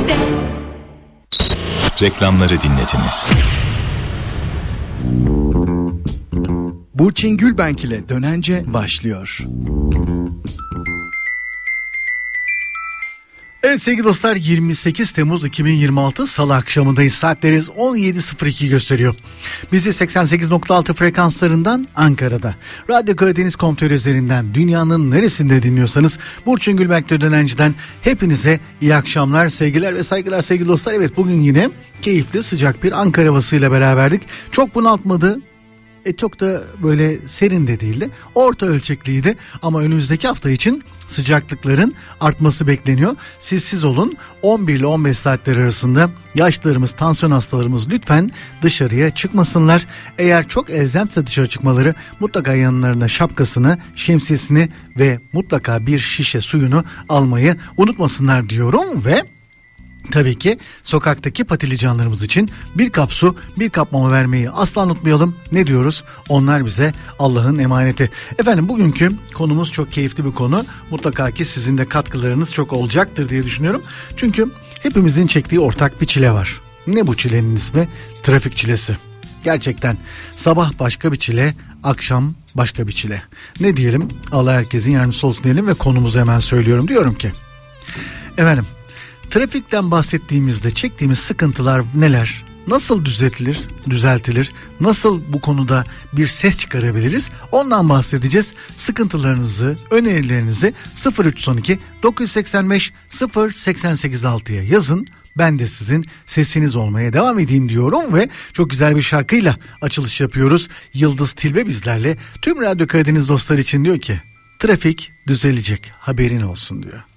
Kade'de. Reklamları dinlediniz. Burçin Gülbenk ile Dönence başlıyor. Evet sevgili dostlar, 28 Temmuz 2026 Salı akşamındayız. Saatlerimiz 17.02 gösteriyor. Bizi 88.6 frekanslarından Ankara'da, Radyo Karadeniz.com.tr üzerinden dünyanın neresinde dinliyorsanız Burçin Gülbenk'le Dönenci'den hepinize iyi akşamlar, sevgiler ve saygılar sevgili dostlar. Evet, bugün yine keyifli sıcak bir Ankara havasıyla beraberdik. Çok bunaltmadı. Çok da böyle serin de değildi. Orta ölçekliydi ama önümüzdeki hafta için sıcaklıkların artması bekleniyor. Siz olun, 11 ile 15 saatler arasında yaşlılarımız, tansiyon hastalarımız lütfen dışarıya çıkmasınlar. Eğer çok elzemse dışarı çıkmaları, mutlaka yanlarına şapkasını, şemsiyesini ve mutlaka bir şişe suyunu almayı unutmasınlar diyorum ve tabii ki sokaktaki patili canlarımız için bir kap su, bir kap mama vermeyi asla unutmayalım. Ne diyoruz? Onlar bize Allah'ın emaneti. Efendim, bugünkü konumuz çok keyifli bir konu. Mutlaka ki sizin de katkılarınız çok olacaktır diye düşünüyorum. Çünkü hepimizin çektiği ortak bir çile var. Ne bu çilenin ismi? Trafik çilesi. Gerçekten sabah başka bir çile, akşam başka bir çile. Ne diyelim? Allah herkesin yardımcısı olsun diyelim ve konumuzu hemen söylüyorum. Diyorum ki, efendim, trafikten bahsettiğimizde çektiğimiz sıkıntılar neler? Nasıl düzeltilir? Nasıl bu konuda bir ses çıkarabiliriz? Ondan bahsedeceğiz. Sıkıntılarınızı, önerilerinizi 0312 985 0886'ya yazın. Ben de sizin sesiniz olmaya devam edeyim diyorum ve çok güzel bir şarkıyla açılış yapıyoruz. Yıldız Tilbe bizlerle. Tüm Radyo Karadeniz dostlar için diyor ki, trafik düzelecek, haberin olsun diyor.